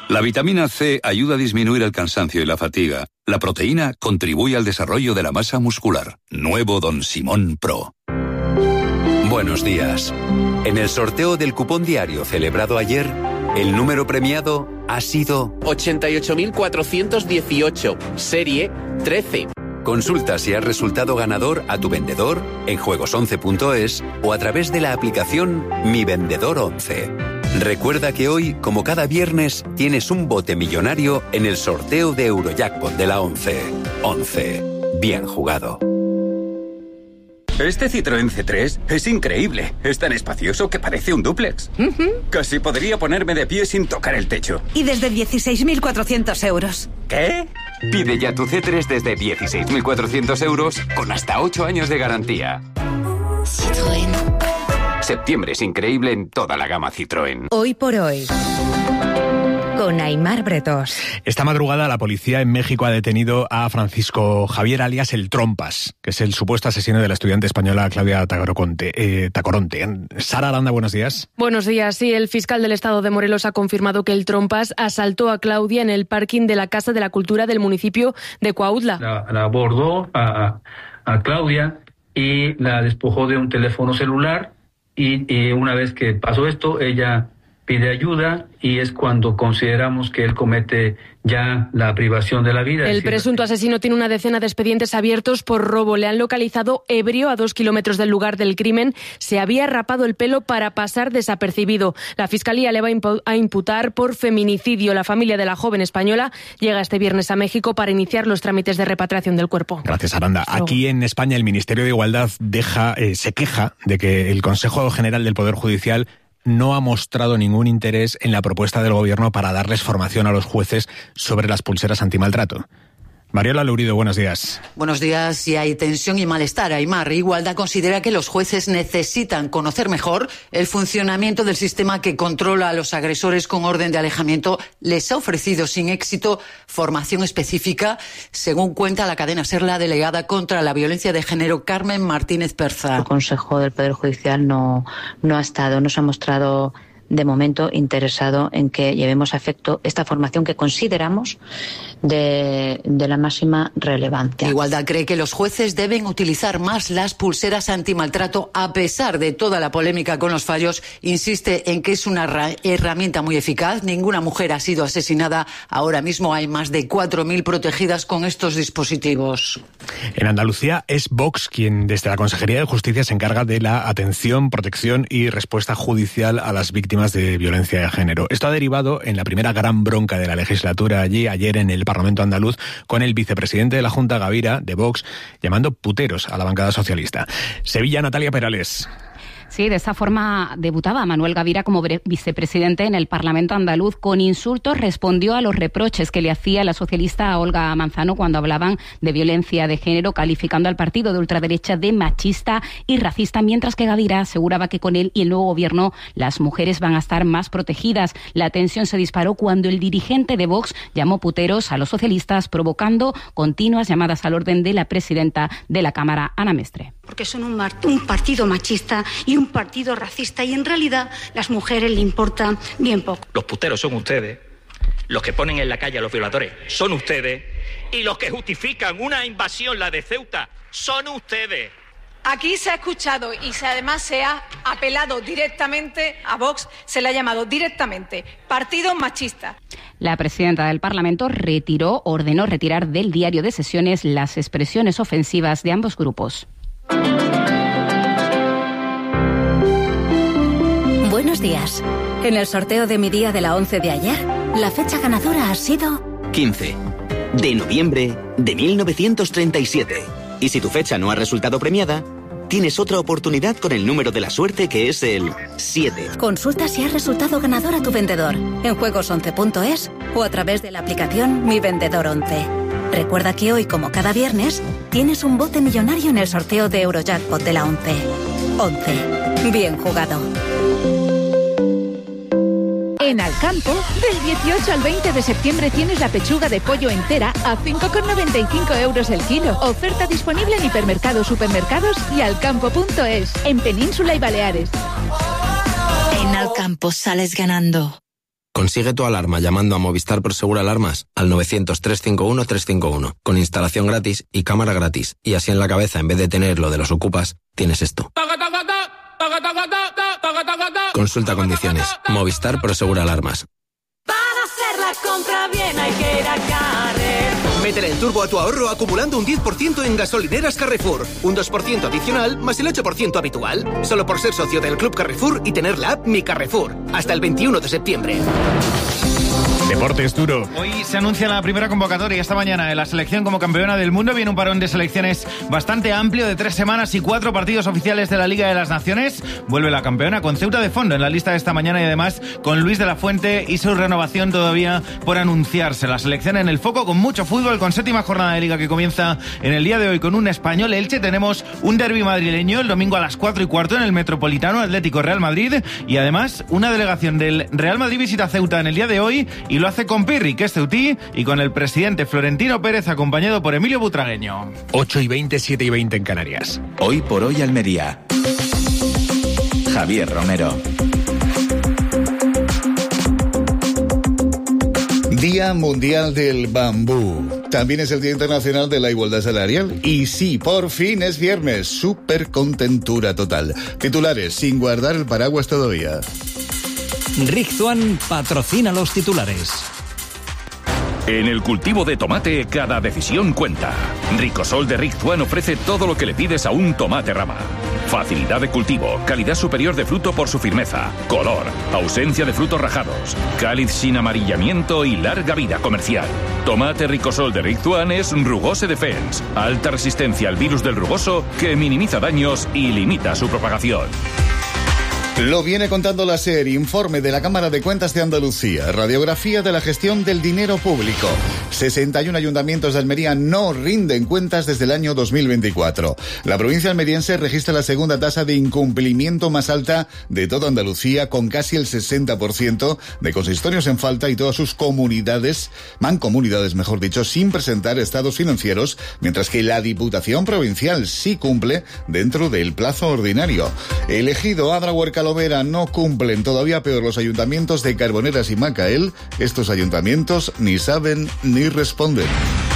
La vitamina C ayuda a disminuir el cansancio y la fatiga. La proteína contribuye al desarrollo de la masa muscular. Nuevo Don Simón Pro. Buenos días. En el sorteo del cupón diario celebrado ayer, el número premiado ha sido 88.418, serie 13. Consulta si has resultado ganador a tu vendedor en juegos11.es o a través de la aplicación Mi Vendedor 11. Recuerda que hoy, como cada viernes, tienes un bote millonario en el sorteo de Eurojackpot de la 11. 11. Bien jugado. Este Citroën C3 es increíble. Es tan espacioso que parece un dúplex. Casi podría ponerme de pie sin tocar el techo. Y desde 16.400 euros. ¿Qué? Pide ya tu C3 desde 16.400 euros con hasta 8 años de garantía. Citroën. Septiembre es increíble en toda la gama Citroën. Hoy por hoy, con Aimar Bretós. Esta madrugada la policía en México ha detenido a Francisco Javier alias El Trompas, que es el supuesto asesino de la estudiante española Claudia Tacoronte. Sara Aranda, buenos días. Buenos días. Sí, el fiscal del estado de Morelos ha confirmado que El Trompas asaltó a Claudia en el parking de la Casa de la Cultura del municipio de Cuautla. La abordó a Claudia y la despojó de un teléfono celular. Y una vez que pasó esto, ella pide ayuda y es cuando consideramos que él comete ya la privación de la vida. El presunto asesino tiene una decena de expedientes abiertos por robo. Le han localizado ebrio a 2 kilómetros del lugar del crimen. Se había rapado el pelo para pasar desapercibido. La Fiscalía le va a imputar por feminicidio. La familia de la joven española llega este viernes a México para iniciar los trámites de repatriación del cuerpo. Gracias, Aranda. Aquí en España el Ministerio de Igualdad se queja de que el Consejo General del Poder Judicial no ha mostrado ningún interés en la propuesta del Gobierno para darles formación a los jueces sobre las pulseras antimaltrato. Mariola Lourido, buenos días. Buenos días. Y hay tensión y malestar. Aimar, Igualdad considera que los jueces necesitan conocer mejor el funcionamiento del sistema que controla a los agresores con orden de alejamiento. Les ha ofrecido sin éxito formación específica, según cuenta la cadena SER, la delegada contra la violencia de género, Carmen Martínez Perza. El Consejo del Poder Judicial no se ha mostrado de momento interesado en que llevemos a efecto esta formación que consideramos de la máxima relevancia. Igualdad cree que los jueces deben utilizar más las pulseras antimaltrato a pesar de toda la polémica con los fallos. Insiste en que es una herramienta muy eficaz. Ninguna mujer ha sido asesinada. Ahora mismo hay más de 4.000 protegidas con estos dispositivos. En Andalucía es Vox quien desde la Consejería de Justicia se encarga de la atención, protección y respuesta judicial a las víctimas de violencia de género. Esto ha derivado en la primera gran bronca de la legislatura ayer en el Parlamento andaluz, con el vicepresidente de la Junta, Gavira, de Vox, llamando puteros a la bancada socialista. Sevilla, Natalia Perales. Sí, de esa forma debutaba Manuel Gavira como vicepresidente en el Parlamento andaluz. Con insultos respondió a los reproches que le hacía la socialista Olga Manzano cuando hablaban de violencia de género, calificando al partido de ultraderecha de machista y racista, mientras que Gavira aseguraba que con él y el nuevo gobierno las mujeres van a estar más protegidas. La tensión se disparó cuando el dirigente de Vox llamó puteros a los socialistas, provocando continuas llamadas al orden de la presidenta de la Cámara, Ana Mestre. Porque son un partido machista y un partido racista, y en realidad las mujeres le importan bien poco. Los puteros son ustedes, los que ponen en la calle a los violadores son ustedes, y los que justifican una invasión, la de Ceuta, son ustedes. Aquí se ha escuchado y además se ha apelado directamente a Vox, se le ha llamado directamente partido machista. La presidenta del Parlamento ordenó retirar del diario de sesiones las expresiones ofensivas de ambos grupos. Buenos días. En el sorteo de mi día de la 11 de ayer, la fecha ganadora ha sido 15 de noviembre de 1937. Y si tu fecha no ha resultado premiada, tienes otra oportunidad con el número de la suerte, que es el 7. Consulta si has resultado ganador a tu vendedor en juegos11.es o a través de la aplicación Mi Vendedor 11. Recuerda que hoy, como cada viernes, tienes un bote millonario en el sorteo de Eurojackpot de la 11. 11. Bien jugado. En Alcampo, del 18 al 20 de septiembre tienes la pechuga de pollo entera a 5,95 euros el kilo. Oferta disponible en hipermercados, supermercados y alcampo.es, en Península y Baleares. En Alcampo sales ganando. Consigue tu alarma llamando a Movistar Prosegur Alarmas al 900-351-351, con instalación gratis y cámara gratis. Y así en la cabeza, en vez de tener lo de los ocupas, tienes esto. Consulta condiciones. Movistar Prosegur Alarmas. Para hacer la compra bien hay que ir a Carrefour. Métele el turbo a tu ahorro acumulando un 10% en gasolineras Carrefour. Un 2% adicional más el 8% habitual. Solo por ser socio del Club Carrefour y tener la app Mi Carrefour. Hasta el 21 de septiembre. Deportes duro. Hoy se anuncia la primera convocatoria esta mañana en la selección como campeona del mundo. Viene un parón de selecciones bastante amplio de 3 semanas y 4 partidos oficiales de la Liga de las Naciones. Vuelve la campeona con Ceuta de fondo en la lista de esta mañana y además con Luis de la Fuente y su renovación todavía por anunciarse. La selección en el foco con mucho fútbol, con 7ª jornada de Liga que comienza en el día de hoy con un Español Elche. Tenemos un derbi madrileño el domingo a las 4:15 en el Metropolitano, Atlético Real Madrid, y además una delegación del Real Madrid visita Ceuta en el día de hoy y lo hace con Pirri, que es ceutí, y con el presidente Florentino Pérez acompañado por Emilio Butragueño. 8:20, 7:20 en Canarias. Hoy por hoy Almería. Javier Romero. Día Mundial del Bambú. También es el Día Internacional de la Igualdad Salarial. Y sí, por fin es viernes. Súper contentura total. Titulares, sin guardar el paraguas todavía. Rizzuan patrocina los titulares. En el cultivo de tomate, cada decisión cuenta. Ricosol de Rizzuan ofrece todo lo que le pides a un tomate rama. Facilidad de cultivo, calidad superior de fruto por su firmeza, color, ausencia de frutos rajados, cáliz sin amarillamiento y larga vida comercial. Tomate Ricosol de Rizzuan es Rugose Defense, alta resistencia al virus del rugoso que minimiza daños y limita su propagación. Lo viene contando la SER, informe de la Cámara de Cuentas de Andalucía, radiografía de la gestión del dinero público. 61 ayuntamientos de Almería no rinden cuentas desde el año 2024. La provincia almeriense registra la segunda tasa de incumplimiento más alta de toda Andalucía, con casi el 60% de consistorios en falta y todas sus mancomunidades, mejor dicho, sin presentar estados financieros, mientras que la Diputación Provincial sí cumple dentro del plazo ordinario. El Ejido, Adra, Huerca, Lovera no cumplen, todavía peor los ayuntamientos de Carboneras y Macael. Estos ayuntamientos ni saben ni responden.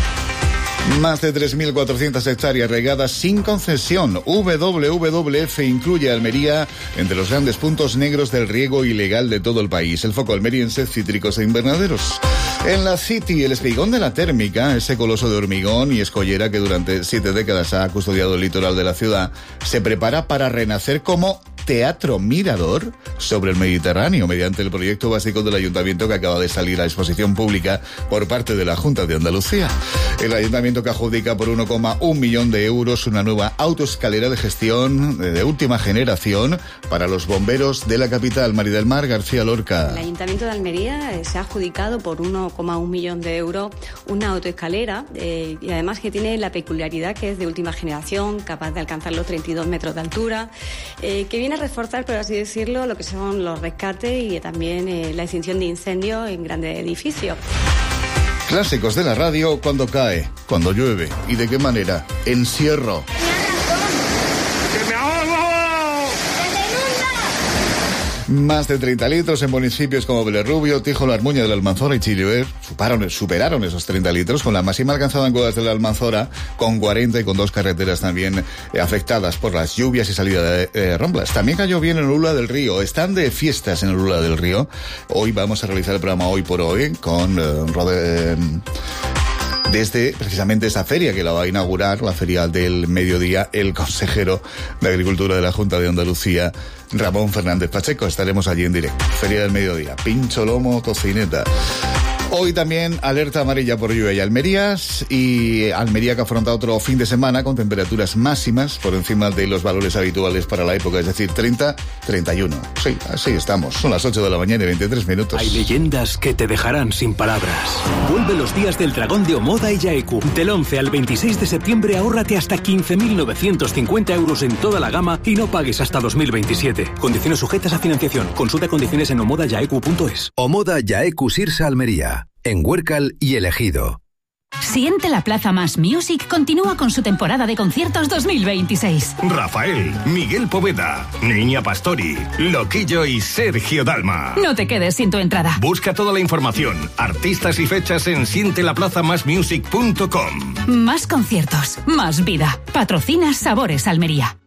Más de 3.400 hectáreas regadas sin concesión. WWF incluye a Almería entre los grandes puntos negros del riego ilegal de todo el país. El foco almeriense, cítricos e invernaderos. En la City, el espigón de la térmica, ese coloso de hormigón y escollera que durante 7 décadas ha custodiado el litoral de la ciudad, se prepara para renacer como teatro mirador sobre el Mediterráneo mediante el proyecto básico del ayuntamiento que acaba de salir a exposición pública por parte de la Junta de Andalucía. El ayuntamiento que adjudica por 1,1 millón de euros una nueva autoescalera de gestión de última generación para los bomberos de la capital. María del Mar García Lorca. El Ayuntamiento de Almería se ha adjudicado por 1,1 millón de euros una autoescalera y además que tiene la peculiaridad que es de última generación, capaz de alcanzar los 32 metros de altura, que viene a reforzar, por así decirlo, lo que son los rescates y también la extinción de incendios en grandes edificios. Clásicos de la radio cuando cae, cuando llueve y de qué manera. Encierro. Más de 30 litros en municipios como Belerrubio, Tíjola, Armuña de la Almanzora y Chillover superaron esos 30 litros, con la máxima alcanzada en Cuevas de la Almanzora, con 40 y con 2 carreteras también afectadas por las lluvias y salida de Ramblas. También cayó bien en Ulúa del Río. Están de fiestas en Ulúa del Río. Hoy vamos a realizar el programa Hoy por Hoy con desde precisamente esa feria que la va a inaugurar, la Feria del Mediodía, el consejero de Agricultura de la Junta de Andalucía, Ramón Fernández Pacheco. Estaremos allí en directo. Feria del Mediodía, pincho, lomo, tocineta. Hoy también alerta amarilla por lluvia y Almería que afronta otro fin de semana con temperaturas máximas por encima de los valores habituales para la época, es decir, 30, 31. Sí, así estamos. Son las 8 de la mañana y 23 minutos. Hay leyendas que te dejarán sin palabras. Vuelve los días del dragón de Omoda y Yaeku. Del 11 al 26 de septiembre ahórrate hasta 15.950 euros en toda la gama y no pagues hasta 2027. Condiciones sujetas a financiación. Consulta condiciones en omodayaeku.es. Omoda Yaeku Sirsa Almería, en Huércal y El Ejido. Siente la Plaza Más Music continúa con su temporada de conciertos 2026. Rafael, Miguel Poveda, Niña Pastori, Loquillo y Sergio Dalma. No te quedes sin tu entrada. Busca toda la información, artistas y fechas en sientelaplazamasmusic.com. Más conciertos, más vida. Patrocina Sabores Almería.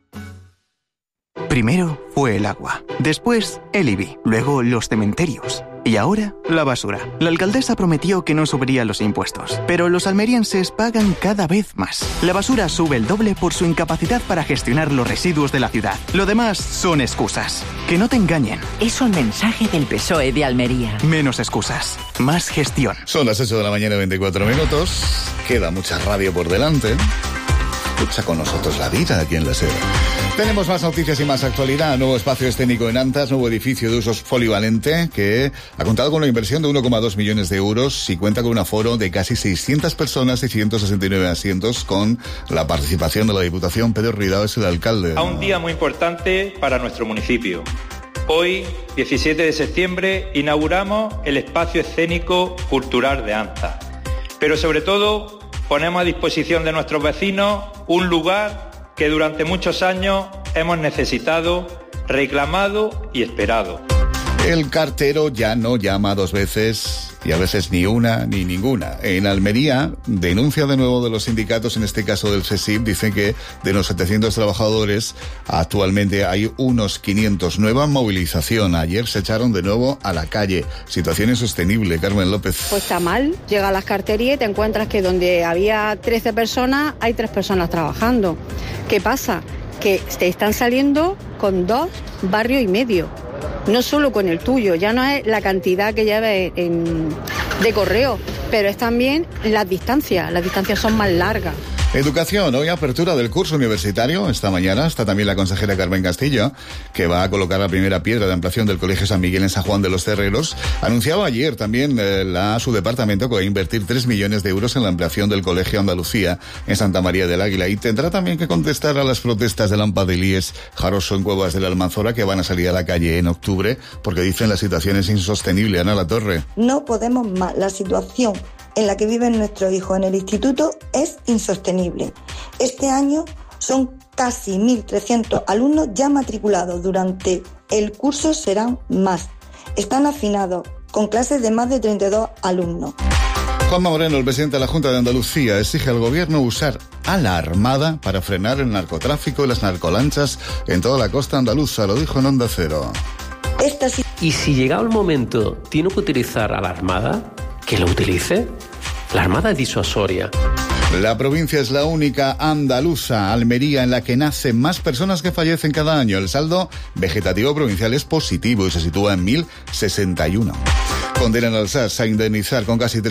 Primero fue el agua, después el IBI, luego los cementerios y ahora la basura. La alcaldesa prometió que no subiría los impuestos, pero los almerienses pagan cada vez más. La basura sube el doble por su incapacidad para gestionar los residuos de la ciudad. Lo demás son excusas. Que no te engañen. Es un mensaje del PSOE de Almería. Menos excusas, más gestión. Son las 8 de la mañana, 24 minutos. Queda mucha radio por delante. Escucha con nosotros la vida aquí en La Sera. Tenemos más noticias y más actualidad. Nuevo espacio escénico en Antas, nuevo edificio de usos polivalente que ha contado con una inversión de 1,2 millones de euros y cuenta con un aforo de casi 600 personas y 169 asientos con la participación de la Diputación. Pedro Ridao es el alcalde. A un día muy importante para nuestro municipio. Hoy, 17 de septiembre, inauguramos el espacio escénico cultural de Antas. Pero sobre todo, ponemos a disposición de nuestros vecinos un lugar que durante muchos años hemos necesitado, reclamado y esperado. El cartero ya no llama dos veces y a veces ni una ni ninguna. En Almería, denuncia de nuevo de los sindicatos, en este caso del CESIP, dice que de los 700 trabajadores actualmente hay unos 500. Nueva movilización. Ayer se echaron de nuevo a la calle. Situación insostenible. Carmen López. Pues está mal. Llega a las carterías y te encuentras que donde había 13 personas, hay 3 personas trabajando. ¿Qué pasa? Que te están saliendo con 2 barrios y medio. No solo con el tuyo, ya no es la cantidad que lleves de correo, pero es también las distancias son más largas. Educación, hoy apertura del curso universitario. Esta mañana está también la consejera Carmen Castillo, que va a colocar la primera piedra de ampliación del Colegio San Miguel en San Juan de los Terreros. Anunciaba ayer también su departamento que va a invertir 3 millones de euros en la ampliación del Colegio Andalucía en Santa María del Águila. Y tendrá también que contestar a las protestas de Lampadilíes, Jaroso en Cuevas de la Almanzora, que van a salir a la calle en octubre porque dicen la situación es insostenible. Ana Latorre. No podemos más. La situación en la que viven nuestros hijos en el instituto es insostenible. Este año son casi 1.300 alumnos ya matriculados. Durante el curso serán más. Están hacinados con clases de más de 32 alumnos. Juanma Moreno, el presidente de la Junta de Andalucía, exige al gobierno usar a la Armada para frenar el narcotráfico y las narcolanchas en toda la costa andaluza. Lo dijo en Onda Cero. Y si llegado el momento tiene que utilizar a la Armada, que lo utilice. La Armada es disuasoria. La provincia es la única andaluza, Almería, en la que nacen más personas que fallecen cada año. El saldo vegetativo provincial es positivo y se sitúa en 1.061. Condenan al SAS a indemnizar con casi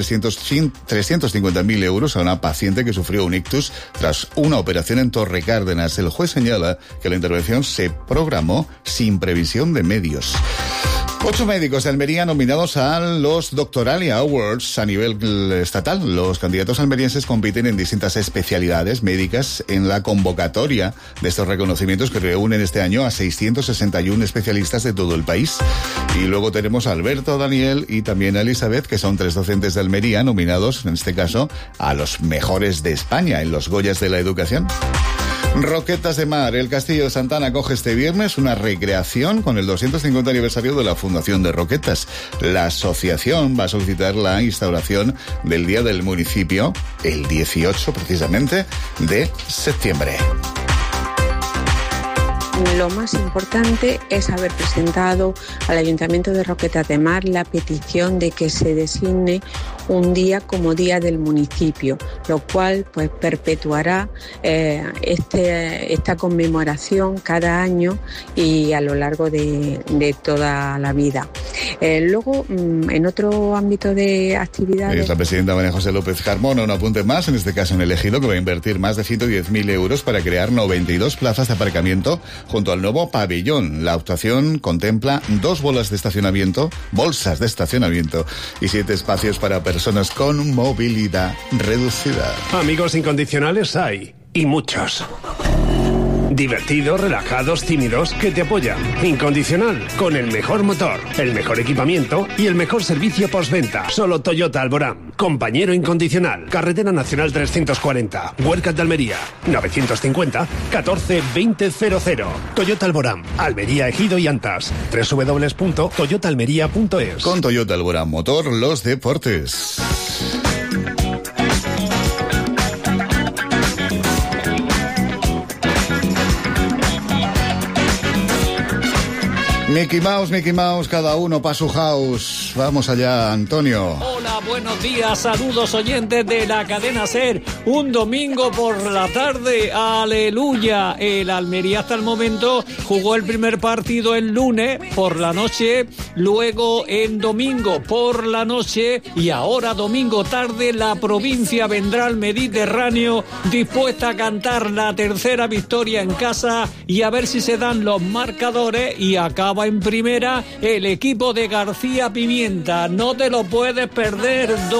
350.000 euros a una paciente que sufrió un ictus tras una operación en Torre Cárdenas. El juez señala que la intervención se programó sin previsión de medios. 8 médicos de Almería nominados a los Doctoralia Awards a nivel estatal. Los candidatos almerienses compiten en distintas especialidades médicas en la convocatoria de estos reconocimientos que reúnen este año a 661 especialistas de todo el país. Y luego tenemos a Alberto, Daniel y también a Elizabeth, que son 3 docentes de Almería nominados, en este caso, a los mejores de España en los Goyas de la Educación. Roquetas de Mar. El Castillo de Santana acoge este viernes una recreación con el 250 aniversario de la Fundación de Roquetas. La asociación va a solicitar la instauración del Día del Municipio el 18, precisamente, de septiembre. Lo más importante es haber presentado al Ayuntamiento de Roquetas de Mar la petición de que se designe un día como Día del Municipio, lo cual pues perpetuará esta conmemoración cada año y a lo largo de toda la vida. Luego, en otro ámbito de actividades... Es la presidenta María José López Carmona, un apunte más, en este caso en el Ejido, que va a invertir más de 110.000 euros para crear 92 plazas de aparcamiento junto al nuevo pabellón. La actuación contempla 2 bolsas de estacionamiento y 7 espacios para personas con movilidad reducida. Amigos incondicionales hay, y muchos. Divertidos, relajados, tímidos, que te apoyan. Incondicional, con el mejor motor, el mejor equipamiento y el mejor servicio postventa. Solo Toyota Alborán. Compañero incondicional. Carretera Nacional 340. Huercat de Almería. 950 14 20 00. Toyota Alborán. Almería, Ejido y Antas. www.toyotaalmería.es. Con Toyota Alborán Motor, los deportes. Mickey Mouse, cada uno pa' su house. Vamos allá, Antonio. Hola, buenos días, saludos oyentes de la cadena SER. Un domingo por la tarde, aleluya. El Almería hasta el momento jugó el primer partido el lunes por la noche, luego en domingo por la noche y ahora domingo tarde la provincia vendrá al Mediterráneo dispuesta a cantar la tercera victoria en casa y a ver si se dan los marcadores y acaba en primera el equipo de García Pimienta. No te lo puedes perder.